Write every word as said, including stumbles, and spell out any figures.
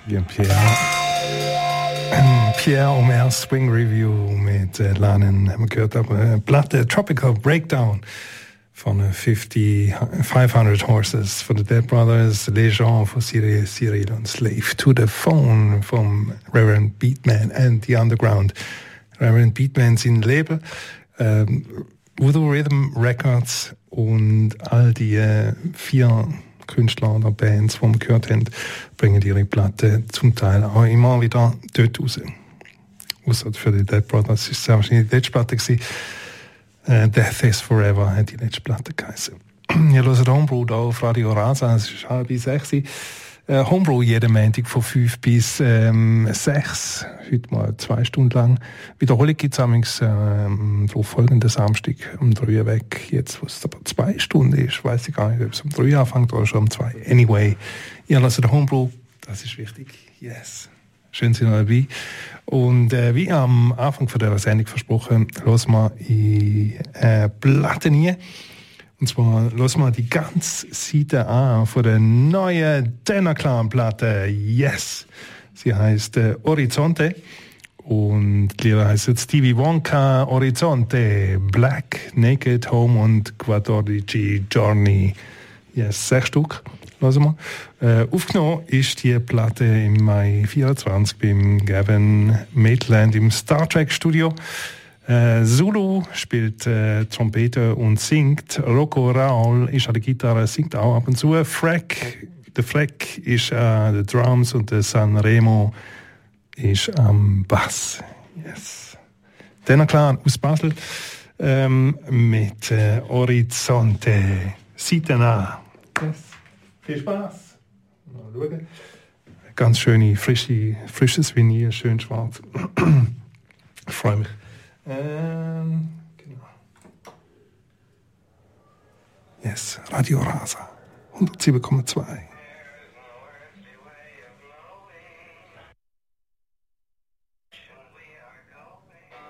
Bien Pierre. Pierre Omer Swing Review mit äh, Lanen haben wir gehört, aber äh, Platte Tropical Breakdown von äh, fünfhundert Horses von den Dead Brothers, Les Gens von Cyril, Cyril und Slave to the Phone vom Reverend Beatman and the Underground. Reverend Beatman sein Leben, ähm, Voodoo Rhythm Records und all die äh, vier Künstler oder Bands, die wir gehört haben, bringen ihre Platte zum Teil auch immer wieder dort raus. Ausser für die Dead Brothers ist es wahrscheinlich die letzte Platte gewesen. Uh, Death is Forever hat die letzte Platte geheißen. Ihr hört Homebrew hier auf Radio Rasa, es ist halb sechs. Uh, Homebrew jeden Montag von fünf bis ähm, sechs. Heute mal zwei Stunden lang. Wiederholung gibt es amigs ähm, drauf folgenden Samstag um drei weg. Jetzt, wo es aber zwei Stunden ist, weiß ich gar nicht, ob es um drei anfängt oder schon um zwei. Anyway, ihr hört Homebrew, das ist wichtig. Yes. Schön, sind wir dabei. Und äh, wie am Anfang von der Sendung versprochen, hören wir in äh, Platte nie. Und zwar hören wir die ganze Seite an von der neuen Tenor Clan Platte. Yes! Sie heißt äh, Horizonte. Und die Lieder heißt Stevie Wonka, Horizonte, Black, Naked, Home und quattordici Giorni. Yes, sechs Stück. Hören wir. Äh, aufgenommen ist die Platte im Mai vierundzwanzig beim Gavin Maitland im Star Trek Studio. Äh, Zulu spielt äh, Trompete und singt. Rocco Raul ist an der Gitarre, singt auch ab und zu. Freck, der Freck ist an äh, den Drums und der Sanremo ist am Bass. Yes. Dann klar aus Basel ähm, mit äh, Horizonte. Seiten an. Yes. Viel Spaß. Mal schauen. Ganz schöne, frische, frisches Vinyl, schön schwarz. Ich freue mich. Ähm, genau. Yes, Radio Rasa, hundertsieben Komma zwei.